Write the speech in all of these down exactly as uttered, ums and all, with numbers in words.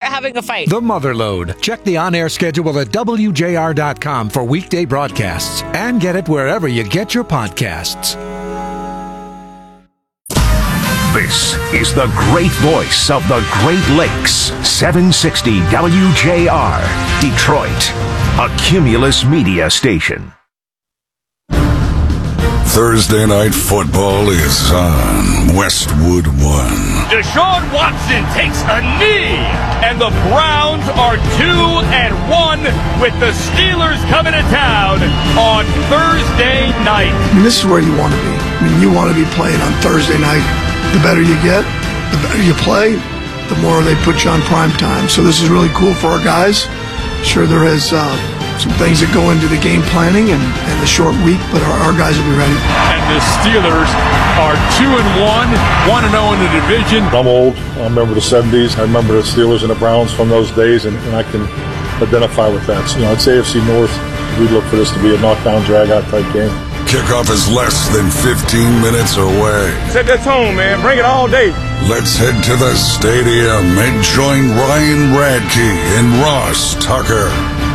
having a fight. The Motherlode. Check the on-air schedule at W J R dot com for weekday broadcasts and get it wherever you get your podcasts. This is the great voice of the Great Lakes, seven sixty W J R, Detroit, a Cumulus media station. Thursday Night Football is on Westwood One. Deshaun Watson takes a knee, and the Browns are two and one with the Steelers coming to town on Thursday night. I mean, this is where you want to be. I mean, you want to be playing on Thursday night. The better you get, the better you play, the more they put you on prime time. So this is really cool for our guys. Sure, there is uh, some things that go into the game planning and, and the short week, but our, our guys will be ready. And the Steelers are two and one, one and zero in the division. I'm old. I remember the seventies. I remember the Steelers and the Browns from those days, and, and I can identify with that. So, you know, it's A F C North. We look for this to be a knockdown, drag-out type game. Kickoff is less than fifteen minutes away. Set that tone, man. Bring it all day. Let's head to the stadium and join Ryan Radke and Ross Tucker.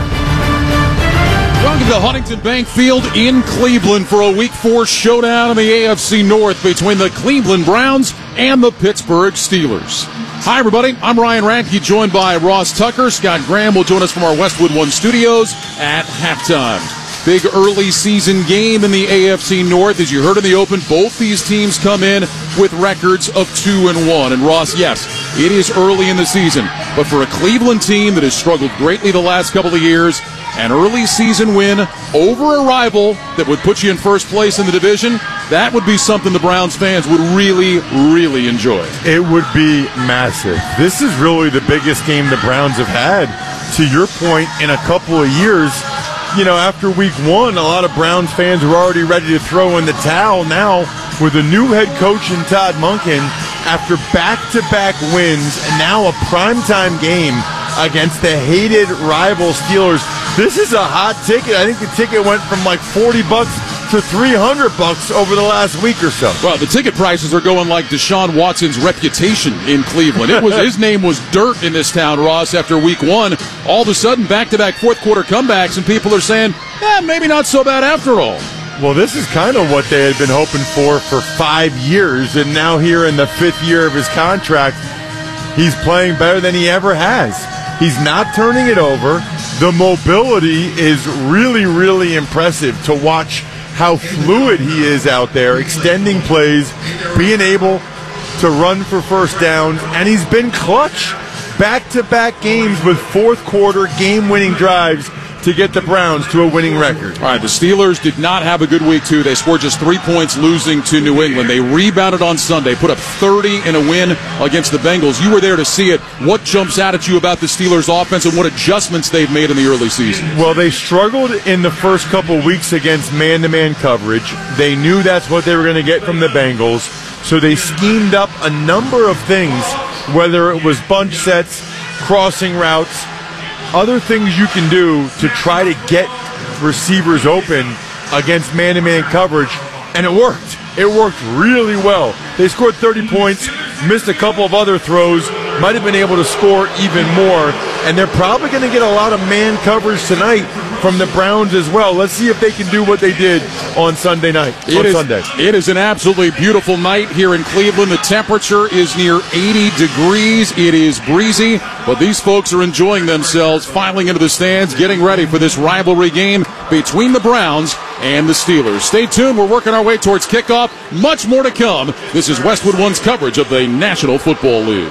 Welcome to Huntington Bank Field in Cleveland for a Week four showdown in the A F C North between the Cleveland Browns and the Pittsburgh Steelers. Hi, everybody. I'm Ryan Radke, joined by Ross Tucker. Scott Graham will join us from our Westwood One studios at halftime. Big early season game in the A F C North. As you heard in the open, both these teams come in with records of two and one. And Ross, yes, it is early in the season, but for a Cleveland team that has struggled greatly the last couple of years, an early season win over a rival that would put you in first place in the division, that would be something the Browns fans would really, really enjoy. It would be massive. This is really the biggest game the Browns have had, to your point, in a couple of years. You know, after week one, a lot of Browns fans were already ready to throw in the towel. Now, with a new head coach in Todd Monken, after back-to-back wins, and now a primetime game against the hated rival Steelers, this is a hot ticket. I think the ticket went from like forty bucks to three hundred bucks over the last week or so. Well, the ticket prices are going like Deshaun Watson's reputation in Cleveland. It was his name was dirt in this town, Ross, after week one. All of a sudden, back-to-back fourth-quarter comebacks, and people are saying, eh, maybe not so bad after all. Well, this is kind of what they had been hoping for for five years, and now here in the fifth year of his contract, he's playing better than he ever has. He's not turning it over. The mobility is really, really impressive to watch how fluid he is out there, extending plays, being able to run for first downs, and he's been clutch back-to-back games with fourth-quarter game-winning drives to get the Browns to a winning record. All right, the Steelers did not have a good week, too. They scored just three points losing to New England. They rebounded on Sunday, put up thirty in a win against the Bengals. You were there to see it. What jumps out at you about the Steelers' offense and what adjustments they've made in the early season? Well, they struggled in the first couple weeks against man-to-man coverage. They knew that's what they were going to get from the Bengals, so they schemed up a number of things, whether it was bunch sets, crossing routes, other things you can do to try to get receivers open against man-to-man coverage, and it worked. It worked really well. They scored thirty points, missed a couple of other throws, might have been able to score even more, and they're probably going to get a lot of man coverage tonight from the Browns as well. Let's see if they can do what they did on Sunday night, it on is, Sunday. It is an absolutely beautiful night here in Cleveland. The temperature is near eighty degrees. It is breezy, but these folks are enjoying themselves, filing into the stands, getting ready for this rivalry game between the Browns and the Steelers. Stay tuned. We're working our way towards kickoff. Much more to come. This is Westwood One's coverage of the National Football League.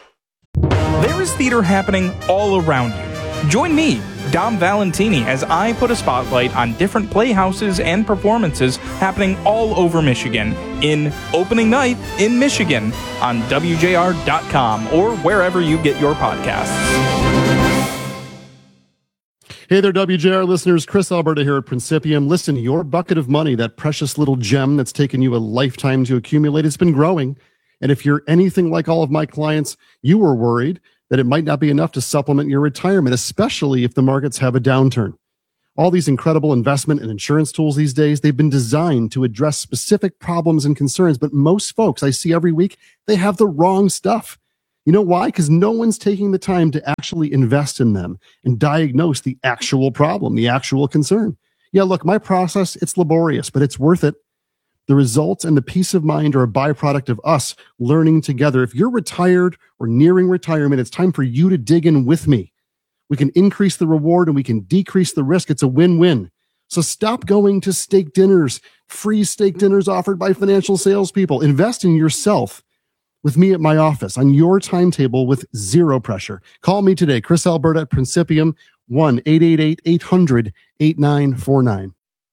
There is theater happening all around you. Join me, Dom Valentini, as I put a spotlight on different playhouses and performances happening all over Michigan in opening night in Michigan on W J R dot com or wherever you get your podcasts. Hey there, W J R listeners. Chris Alberta here at Principium. Listen, your bucket of money, that precious little gem that's taken you a lifetime to accumulate, has been growing. And if you're anything like all of my clients, you were worried that it might not be enough to supplement your retirement, especially if the markets have a downturn. All these incredible investment and insurance tools these days, they've been designed to address specific problems and concerns, but most folks I see every week, they have the wrong stuff. You know why? Because no one's taking the time to actually invest in them and diagnose the actual problem, the actual concern. Yeah, look, my process, it's laborious, but it's worth it. The results and the peace of mind are a byproduct of us learning together. If you're retired or nearing retirement, it's time for you to dig in with me. We can increase the reward and we can decrease the risk. It's a win-win. So stop going to steak dinners, free steak dinners offered by financial salespeople. Invest in yourself with me at my office on your timetable with zero pressure. Call me today, Chris Alberta at Principium, one eight eight eight, eight hundred, eighty-nine forty-nine.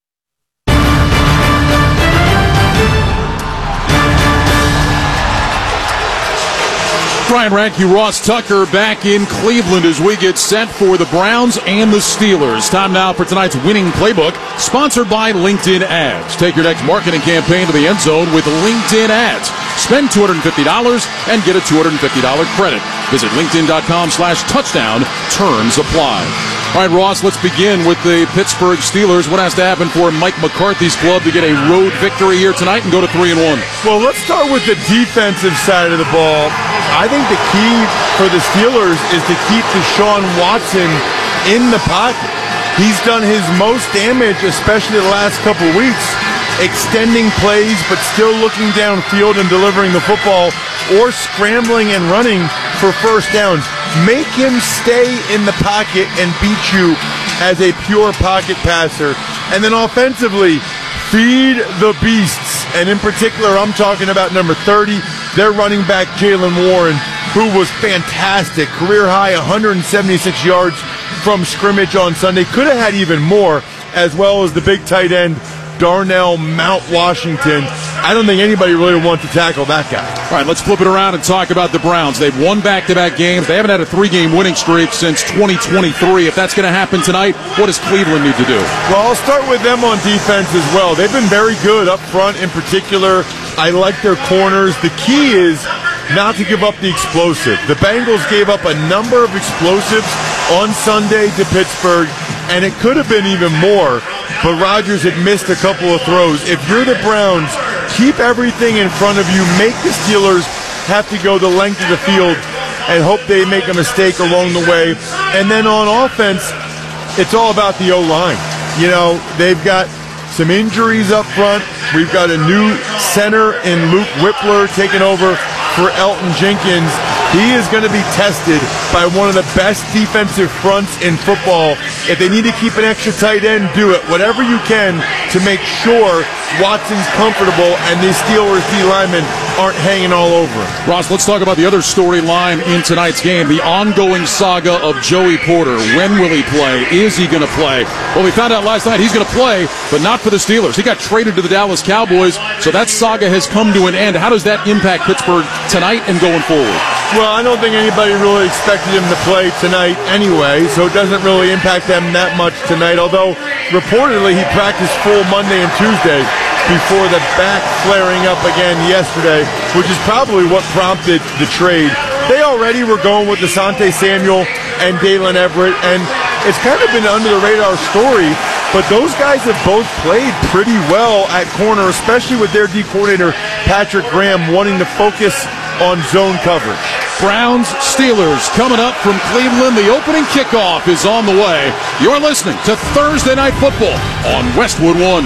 Ryan Radke, Ross Tucker back in Cleveland as we get set for the Browns and the Steelers. Time now for tonight's winning playbook, sponsored by LinkedIn Ads. Take your next marketing campaign to the end zone with LinkedIn Ads. Spend two hundred fifty dollars and get a two hundred fifty dollars credit. Visit linkedin.com slash touchdown. Terms apply. All right, Ross, let's begin with the Pittsburgh Steelers. What has to happen for Mike McCarthy's club to get a road victory here tonight and go to three and one? Well, let's start with the defensive side of the ball. I think the key for the Steelers is to keep Deshaun Watson in the pocket. He's done his most damage, especially the last couple of weeks, extending plays but still looking downfield and delivering the football or scrambling and running for first downs. Make him stay in the pocket and beat you as a pure pocket passer. And then offensively, feed the beasts. And in particular, I'm talking about number thirty, their running back, Jaylen Warren, who was fantastic. Career high, one hundred seventy-six yards from scrimmage on Sunday. Could have had even more, as well as the big tight end, Darnell Mount Washington. I don't think anybody really wants to tackle that guy. All right, let's flip it around and talk about the Browns. They've won back-to-back games. They haven't had a three-game winning streak since twenty twenty-three. If that's going to happen tonight, what does Cleveland need to do? Well, I'll start with them on defense as well. They've been very good up front in particular. I like their corners. The key is not to give up the explosive. The Bengals gave up a number of explosives on Sunday to Pittsburgh, and it could have been even more, but Rodgers had missed a couple of throws. If you're the Browns, keep everything in front of you. Make the Steelers have to go the length of the field and hope they make a mistake along the way. And then on offense, it's all about the O-line. You know, they've got some injuries up front. We've got a new center in Luke Whippler taking over for Elton Jenkins. He is going to be tested by one of the best defensive fronts in football. If they need to keep an extra tight end, do it. Whatever you can to make sure Watson's comfortable and these Steelers D linemen aren't hanging all over him. Ross, let's talk about the other storyline in tonight's game, the ongoing saga of Joey Porter. When will he play? Is he going to play? Well, we found out last night he's going to play, but not for the Steelers. He got traded to the Dallas Cowboys, so that saga has come to an end. How does that impact Pittsburgh tonight and going forward? Well, I don't think anybody really expected him to play tonight anyway, so it doesn't really impact them that much tonight, although reportedly he practiced full Monday and Tuesday before the back flaring up again yesterday, which is probably what prompted the trade. They already were going with Asante Samuel and Dalen Everett, and it's kind of been an under-the-radar story, but those guys have both played pretty well at corner, especially with their D coordinator, Patrick Graham, wanting to focus on zone coverage. Browns, Steelers coming up from Cleveland. The opening kickoff is on the way. You're listening to Thursday Night Football on Westwood One.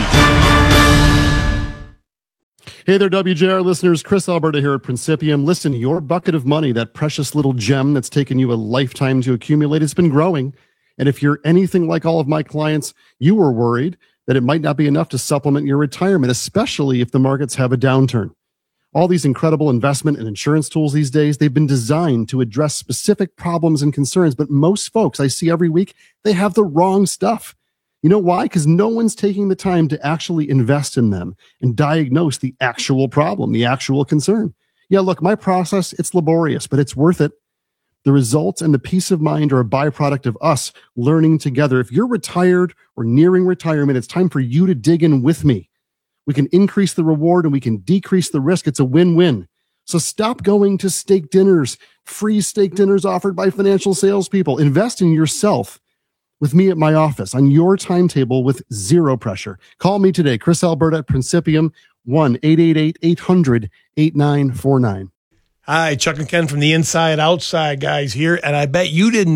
Hey there, W J R listeners. Chris Alberta here at Principium. Listen, your bucket of money, that precious little gem that's taken you a lifetime to accumulate, it's been growing. And if you're anything like all of my clients, you were worried that it might not be enough to supplement your retirement, especially if the markets have a downturn. All these incredible investment and insurance tools these days, they've been designed to address specific problems and concerns. But most folks I see every week, they have the wrong stuff. You know why? Because no one's taking the time to actually invest in them and diagnose the actual problem, the actual concern. Yeah, look, my process, it's laborious, but it's worth it. The results and the peace of mind are a byproduct of us learning together. If you're retired or nearing retirement, it's time for you to dig in with me. We can increase the reward and we can decrease the risk. It's a win-win. So stop going to steak dinners, free steak dinners offered by financial salespeople. Invest in yourself with me at my office on your timetable with zero pressure. Call me today, Chris Alberta at Principium, one eight eight eight, eight hundred, eighty-nine forty-nine. Hi, Chuck and Ken from the Inside Outside guys here, and I bet you didn't